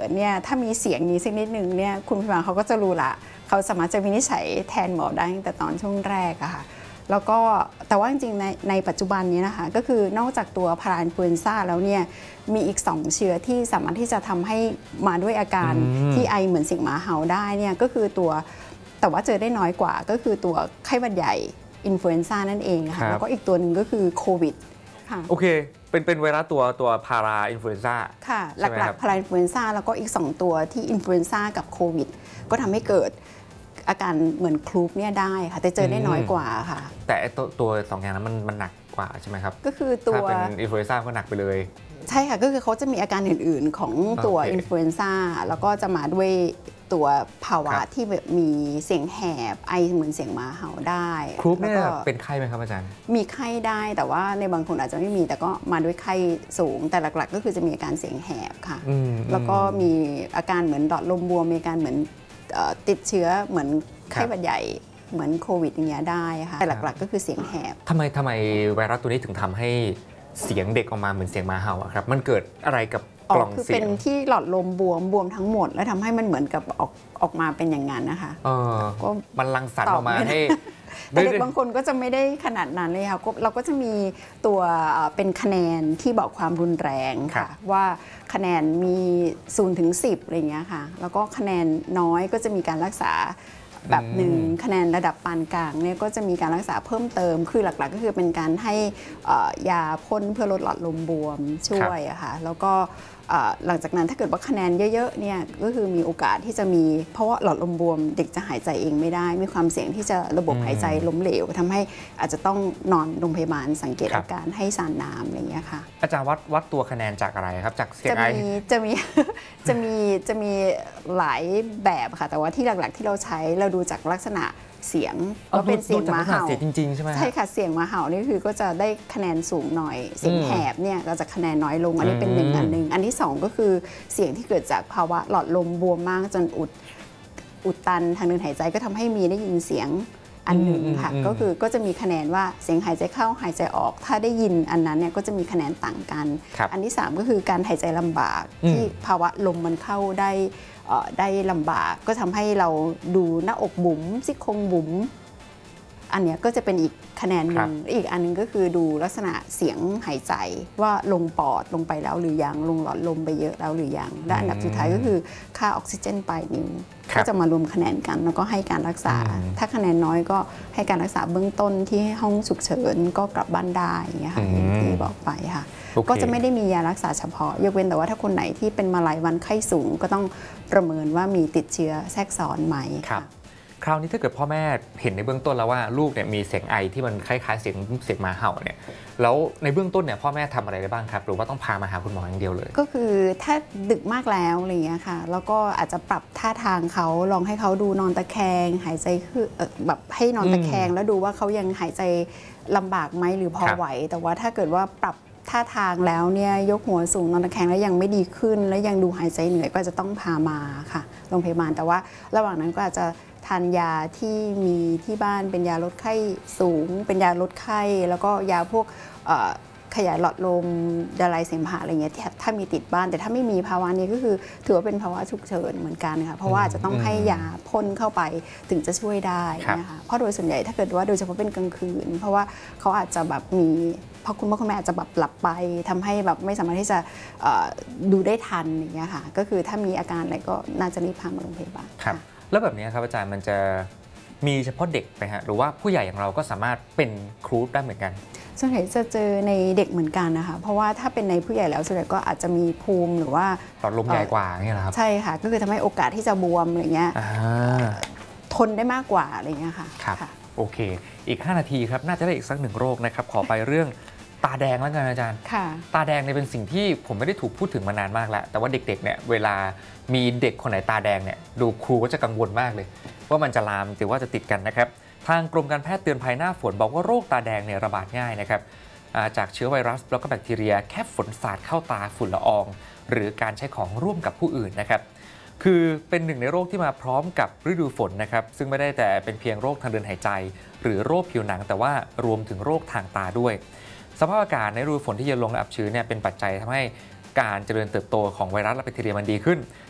ญเนี่ยถ้ามีเสียงนี้สักนิดนึงเนี่ยคุณพยาบาลเขาก็จะรู้ละเขาสามารถจะวินิจฉัยแทนหมอได้ตั้งแต่ตอนช่วงแรกอะค่ะแล้วก็แต่ว่าจริงๆในปัจจุบันนี้นะคะก็คือนอกจากตัวพาราอินฟลูเอนซ่าแล้วเนี่ยมีอีก2เชื้อที่สามารถที่จะทำให้มาด้วยอาการที่ไอเหมือนเสียงหมาเห่าได้เนี่ยก็คือตัวแต่ว่าเจอได้น้อยกว่าก็คือตัวไข้หวัดใหญ่อินฟลูเอนซ่านั่นเองค่ะแล้วก็อีกตัวหนึ่งก็คือโควิดค่ะโอเคเป็นไวรัสตัวพาราอินฟลูเอนซ่าค่ะหลักๆพาราอินฟลูเอนซ่าแล้วก็อีก2ตัวที่อินฟลูเอนซ่ากับโควิดก็ทำให้เกิดอาการเหมือนคลูปเนี่ยได้ค่ะแต่เจอได้น้อยกว่าค่ะแต่ตัว2อย่างนั้นมันหนักกว่าใช่ไหมครับก็คือตัวถ้าเป็นอินฟลูเอนซ่าก็หนักไปเลยใช่ค่ะก็คือเขาจะมีอาการอื่นๆของตัวอินฟลูเอนซ่าแล้วก็จะมาด้วยตัวภาวะที่แบบมีเสียงแหบไอเหมือนเสียงหมาเห่าได้ครูปเนี่ยเป็นไข้ไหมครับอาจารย์มีไข้ได้แต่ว่าในบางคนอาจจะไม่มีแต่ก็มาด้วยไข้สูงแต่หลักๆก็คือจะมีอาการเสียงแหบค่ะแล้วก็มีอาการเหมือนหลอดลมบวมมีอาการเหมือนติดเชื้อเหมือนไข้หวัดใหญ่เหมือนโควิดอย่างเงี้ยได้ค่ะแต่หลักๆก็คือเสียงแหบทำไมไวรัสตัวนี้ถึงทำให้เสียงเด็กออกมาเหมือนเสียงหมาเห่าครับมันเกิดอะไรกับกล่องเสียงคือเป็นที่หลอดลมบวมทั้งหมดแล้วทำให้มันเหมือนกับออกมาเป็นอย่างนั้นนะคะก็มันรังสรรค์ออกมาให้แต่เด็กบางคนก็จะไม่ได้ขนาดนั้นเลยค่ะเราก็จะมีตัวเป็นคะแนนที่บอกความรุนแรงค่ะว่าคะแนนมี0 ถึง 10อะไรเงี้ยค่ะแล้วก็คะแนนน้อยก็จะมีการรักษาแบบหนึ่งคะแนนระดับปานกลางเนี่ยก็จะมีการรักษาเพิ่มเติมคือหลักๆก็คือเป็นการให้ยาพ่นเพื่อลดหลอดลมบวมช่วยอะค่ะแล้วก็หลังจากนั้นถ้าเกิดว่าคะแนนเยอะๆเนี่ยก็คือมีโอกาสที่จะมีเพราะว่าหลอดลมบวมเด็กจะหายใจเองไม่ได้มีความเสี่ยงที่จะระบบหายใจล้มเหลวทำให้อาจจะต้องนอนโรงพยาบาลสังเกตอาการให้สารน้ำอะไรอย่างเงี้ยค่ะอาจารย์วัดตัวคะแนนจากอะไรครับจากเสียงไอจะมีหลายแบบค่ะแต่ว่าที่หลักๆที่เราใช้เราดูจากลักษณะเสียงว่าเป็นเสียงหมาเห่าจริงๆใช่ไหมใช่ค่ะเสียงหมาเห่านี่คือก็จะได้คะแนนสูงหน่อยเสียงแหบเนี่ยก็จะคะแนนน้อยลงอันนี้เป็นอันหนึ่งอันที่2ก็คือเสียงที่เกิดจากภาวะหลอดลมบวมมากจนอุดตันทางเดินหายใจก็ทำให้มีได้ยินเสียงอันหนึ่งค่ะก็จะมีคะแนนว่าเสียงหายใจเข้าหายใจออกถ้าได้ยินอันนั้นเนี่ยก็จะมีคะแนนต่างกันอันที่3ก็คือการหายใจลำบากที่ภาวะลมมันเข้าได้ลำบากก็ทำให้เราดูหน้าอกบุ๋มซี่โครงบุ๋มอันนี้ก็จะเป็นอีกคะแนนหนึ่งอีกอันนึงก็คือดูลักษณะเสียงหายใจว่าลงปอดลงไปแล้วหรือยังลงหลอดลมไปเยอะแล้วหรือยังและอันดับสุดท้ายก็คือค่าออกซิเจนปลายนิ้วก็จะมารวมคะแนนกันแล้วก็ให้การรักษาถ้าคะแนนน้อยก็ให้การรักษาเบื้องต้นที่ห้องฉุกเฉินก็กลับบ้านได้อย่างเงี้ยค่ะอย่างที่บอกไปค่ะก็จะไม่ได้มียารักษาเฉพาะยกเว้นแต่ว่าถ้าคนไหนที่เป็นมาหลายวันไข้สูงก็ต้องประเมินว่ามีติดเชื้อแทรกซ้อนไหมค่ะคราวนี้ถ้าเกิดพ่อแม่เห็นในเบื้องต้นแล้วว่าลูกเนี่ยมีเสียงไอที่มันคล้ายๆเสียงหมาเห่าเนี่ยแล้วในเบื้องต้นเนี่ยพ่อแม่ทำอะไรได้บ้างครับหรือว่าต้องพามาหาคุณหมออย่างเดียวเลยก็คือถ้าดึกมากแล้วอะไรอย่างเงี้ยค่ะแล้วก็อาจจะปรับท่าทางเขาลองให้เขาดูนอนตะแคงหายใจคือแบบให้นอนตะแคงแล้วดูว่าเขายังหายใจลำบากไหมหรือพอไหวแต่ว่าถ้าเกิดว่าปรับท่าทางแล้วเนี่ยยกหัวสูงนอนตะแคงแล้วยังไม่ดีขึ้นแล้วยังดูหายใจเหนื่อยก็จะต้องพามาค่ะโรงพยาบาลแต่ว่าระหว่างนั้นก็อาจจะทานยาที่มีที่บ้านเป็นยาลดไข้สูงเป็นยาลดไข้แล้วก็ยาพวกขยายหลอดลมละลายเสมหะอะไรเงี้ยถ้ามีติดบ้านแต่ถ้าไม่มีภาวะนี้ก็คือถือว่าเป็นภาวะฉุกเฉินเหมือนกันค่ะเพราะว่าจะต้องให้ยาพ่นเข้าไปถึงจะช่วยได้นะคะเพราะโดยส่วนใหญ่ถ้าเกิดว่าโดยเฉพาะเป็นกลางคืนเพราะว่าเขาอาจจะแบบมีพอคุณพ่อคุณแม่อาจจะแบบหลับไปทำให้แบบไม่สามารถที่จะดูได้ทันอย่างเงี้ยค่ะก็คือถ้ามีอาการอะไรก็น่าจะรีบพามาโรงพยาบาลครับแล้วแบบนี้ครับอาจารย์มันจะมีเฉพาะเด็กไหมฮะหรือว่าผู้ใหญ่อย่างเราก็สามารถเป็นครูได้เหมือนกันส่วนใหญ่จะเจอในเด็กเหมือนกันนะคะเพราะว่าถ้าเป็นในผู้ใหญ่แล้วส่วนใหญ่ก็อาจจะมีภูมิหรือว่าหลอดลมใหญ่กว่าอย่างเงี้ยครับใช่ค่ะก็คือทำให้โอกาสที่จะบวมอะไรเงี้ยทนได้มากกว่าอะไรเงี้ยค่ะครับโอเคอีก5นาทีครับน่าจะได้อีกสัก1โรคนะครับขอไปเรื่องตาแดงแล้วกันอาจารย์ตาแดงเนี่ยเป็นสิ่งที่ผมไม่ได้ถูกพูดถึงมานานมากแล้วแต่ว่าเด็กๆเนี่ยเวลามีเด็กคนไหนตาแดงเนี่ยดูครูก็จะกังวลมากเลยว่ามันจะลามหรือว่าจะติดกันนะครับทางกรมการแพทย์เตือนภัยหน้าฝนบอกว่าโรคตาแดงเนี่ยระบาดง่ายนะครับจากเชื้อไวรัสแล้วก็แบคทีเรียแค่ฝนสาดเข้าตาฝุ่นละอองหรือการใช้ของร่วมกับผู้อื่นนะครับคือเป็นหนึ่งในโรคที่มาพร้อมกับฤดูฝนนะครับซึ่งไม่ได้แต่เป็นเพียงโรคทางเดินหายใจหรือโรคผิวหนังแต่ว่ารวมถึงโรคทางตาด้วยสภาพอากาศในฤดูฝนที่เย็นลงและอับชื้นเนี่ยเป็นปัจจัยทำให้การเจริญเติบโตของไวรัสและแบคทีเรียมันดีขึ้น